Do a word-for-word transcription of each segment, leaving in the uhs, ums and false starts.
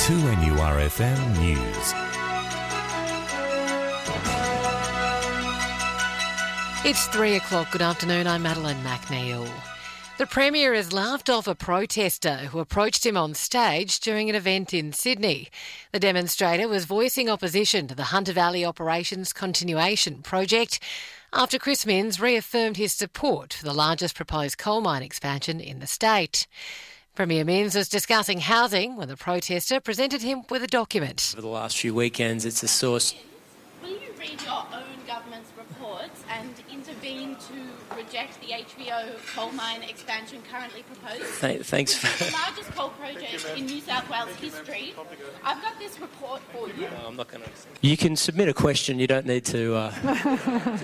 two N U R F M News. It's three o'clock. Good afternoon. I'm Madeline McNeil. The Premier has laughed off a protester who approached him on stage during an event in Sydney. The demonstrator was voicing opposition to the Hunter Valley Operations Continuation Project after Chris Minns reaffirmed his support for the largest proposed coal mine expansion in the state. Premier Minns was discussing housing when the protester presented him with a document. Over the last few weekends, it's a source. Will you read your own government's reports and intervene to reject the H V O coal mine expansion currently proposed? Th- thanks for... It's the largest coal project in New South Wales history. I've got this report for you. No, I'm not going to... You can submit a question. You don't need to... Uh...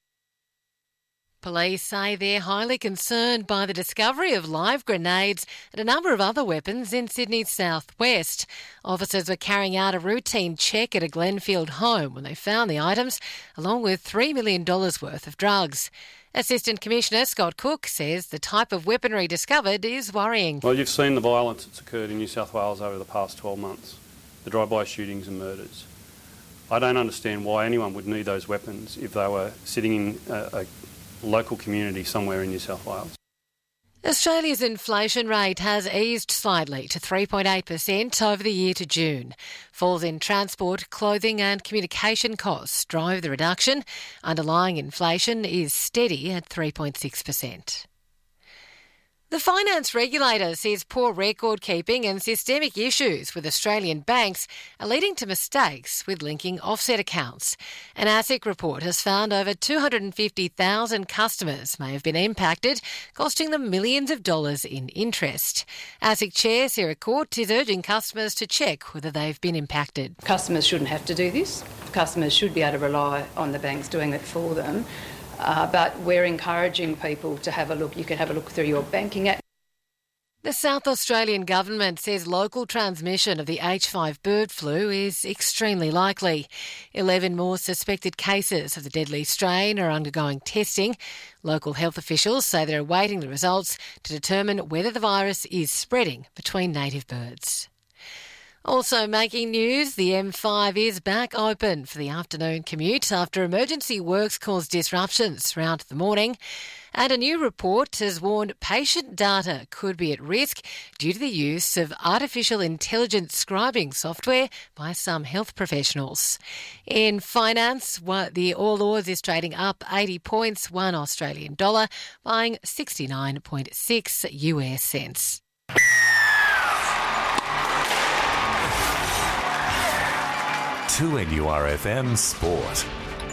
Police say they're highly concerned by the discovery of live grenades and a number of other weapons in Sydney's southwest. Officers were carrying out a routine check at a Glenfield home when they found the items, along with three million dollars worth of drugs. Assistant Commissioner Scott Cook says the type of weaponry discovered is worrying. Well, you've seen the violence that's occurred in New South Wales over the past twelve months, the drive-by shootings and murders. I don't understand why anyone would need those weapons if they were sitting in a, a local community somewhere in New South Wales. Australia's inflation rate has eased slightly to three point eight percent over the year to June. Falls in transport, clothing and communication costs drove the reduction. Underlying inflation is steady at three point six percent. The finance regulator says poor record keeping and systemic issues with Australian banks are leading to mistakes with linking offset accounts. An ASIC report has found over two hundred fifty thousand customers may have been impacted, costing them millions of dollars in interest. ASIC Chair Sarah Court is urging customers to check whether they've been impacted. Customers shouldn't have to do this. Customers should be able to rely on the banks doing it for them. Uh, but we're encouraging people to have a look. You can have a look through your banking app. The South Australian government says local transmission of the H five bird flu is extremely likely. Eleven more suspected cases of the deadly strain are undergoing testing. Local health officials say they're awaiting the results to determine whether the virus is spreading between native birds. Also making news, the M five is back open for the afternoon commute after emergency works caused disruptions throughout the morning. And a new report has warned patient data could be at risk due to the use of artificial intelligence scribing software by some health professionals. In finance, the All Ords is trading up eighty points, one Australian dollar, buying sixty-nine point six U S cents. two N U R F M Sport.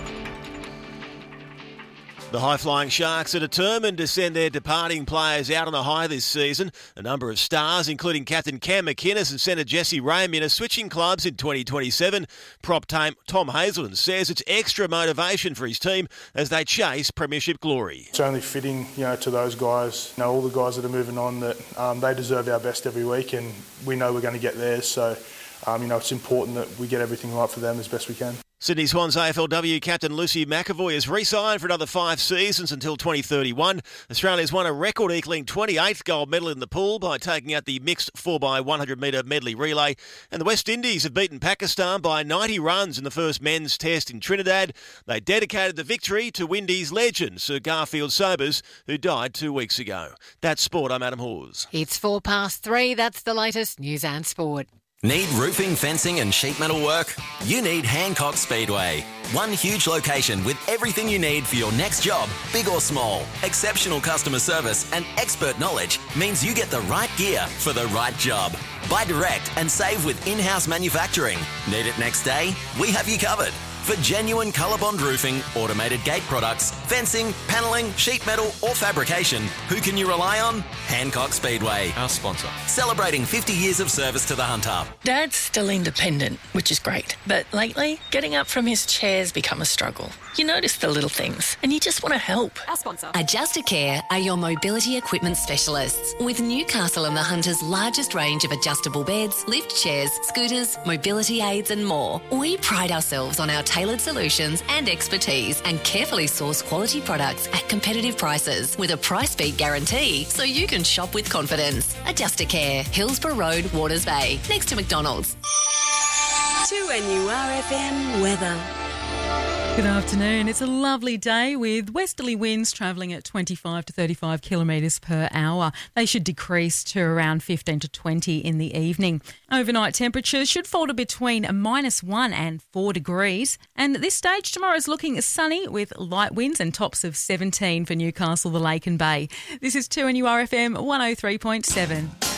The high-flying Sharks are determined to send their departing players out on a high this season. A number of stars, including captain Cam McInnes and centre Jesse Ramian, are switching clubs in twenty twenty-seven. Prop Tom Hazelton says it's extra motivation for his team as they chase premiership glory. It's only fitting, you know, to those guys, you know, all the guys that are moving on, that um, they deserve our best every week, and we know we're going to get theirs. So, um, you know, it's important that we get everything right for them as best we can. Sydney Swans A F L W captain Lucy McAvoy has re-signed for another five seasons until twenty thirty-one. Australia's won a record-equaling twenty-eighth gold medal in the pool by taking out the mixed four by one hundred metre medley relay. And the West Indies have beaten Pakistan by ninety runs in the first men's test in Trinidad. They dedicated the victory to Windies legend Sir Garfield Sobers, who died two weeks ago. That's sport. I'm Adam Hawes. It's four past three. That's the latest news and sport. Need roofing, fencing and sheet metal work? You need Hancock Speedway. One huge location with everything you need for your next job, big or small. Exceptional customer service and expert knowledge means you get the right gear for the right job. Buy direct and save with in-house manufacturing. Need it next day? We have you covered. For genuine ColourBond roofing, automated gate products, fencing, panelling, sheet metal or fabrication, who can you rely on? Hancock Speedway, our sponsor. Celebrating fifty years of service to the Hunter. Dad's still independent, which is great, but lately, getting up from his chair's become a struggle. You notice the little things and you just want to help. Our sponsor. Adjustacare are your mobility equipment specialists. With Newcastle and the Hunter's largest range of adjustable beds, lift chairs, scooters, mobility aids and more, we pride ourselves on our tailored solutions and expertise and carefully source quality products at competitive prices with a price beat guarantee so you can shop with confidence. Adjustacare, Hillsborough Road, Waters Bay, next to McDonald's. two N U R F M weather. Good afternoon. It's a lovely day with westerly winds travelling at twenty-five to thirty-five kilometres per hour. They should decrease to around fifteen to twenty in the evening. Overnight temperatures should fall to between minus one and four degrees. And at this stage, tomorrow's looking sunny with light winds and tops of seventeen for Newcastle, the Lake and Bay. This is two N U R F M one oh three point seven.